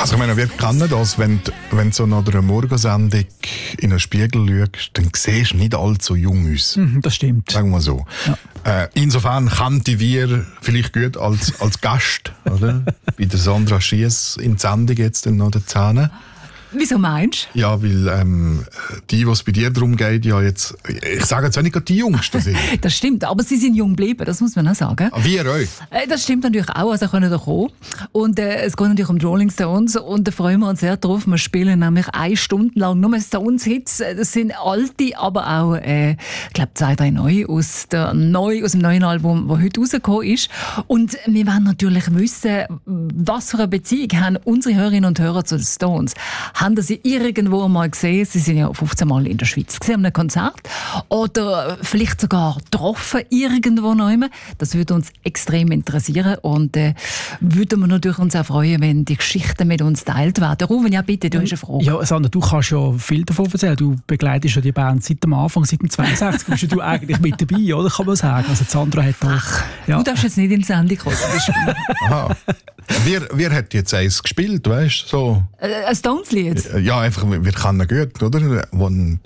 Also ich meine, wir kennen das, wenn du so nach einer Morgensendung in den Spiegel schaust, dann siehst du nicht allzu jung aus. Das stimmt. Sagen wir so. Ja. Insofern kannten wir vielleicht gut als Gast, oder? Bei der Sandra Schiess in die Sendung jetzt noch der Zähne. Wieso meinst du? Ja, weil die, was bei dir darum geht, ja jetzt, ich sage jetzt auch nicht gerade die Jüngsten sind. Das stimmt, aber sie sind jung geblieben, das muss man auch sagen. Wie ihr euch? Das stimmt natürlich auch, also können da kommen. Und es geht natürlich um die Rolling Stones und da freuen wir uns sehr drauf. Wir spielen nämlich 1 Stunde lang nur Stones-Hits. Das sind alte, aber auch, ich glaube 2, 3 neue aus dem neuen Album, das heute rausgekommen ist. Und wir wollen natürlich wissen, was für eine Beziehung haben unsere Hörerinnen und Hörer zu den Stones. Haben Sie irgendwo mal gesehen? Sie sind ja 15 Mal in der Schweiz gesehen, an einem Konzert. Oder vielleicht sogar getroffen irgendwo noch immer. Das würde uns extrem interessieren. Und würden wir natürlich uns auch freuen, wenn die Geschichten mit uns teilt werden. Ruben, ja bitte, du hast eine Frage. Ja, Sandra, du kannst ja viel davon erzählen. Du begleitest ja die Band seit dem Anfang, seit dem 62. Bist ja du eigentlich mit dabei, oder? Kann man sagen. Also Sandra hat da... Ja. Du darfst jetzt nicht in die Sendung kommen. Aha. Wer hat jetzt eins gespielt, weißt du? So. Ein Stones-Lied? Ja, einfach, wir kennen gut, oder? 1, 2, 3.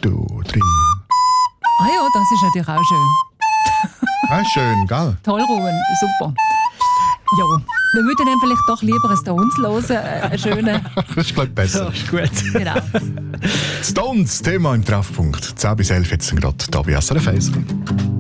Ah ja, das ist natürlich auch schön. Ah, schön, gell? Toll, Ruben, super. Ja, wir würden dann vielleicht doch lieber einen Stones hören, einen schönen. Das ist, glaube ich, besser. Ja, ist gut. Genau. Stones, Thema im Treffpunkt. 10 bis 11 jetzt gerade hier bei SRF 1.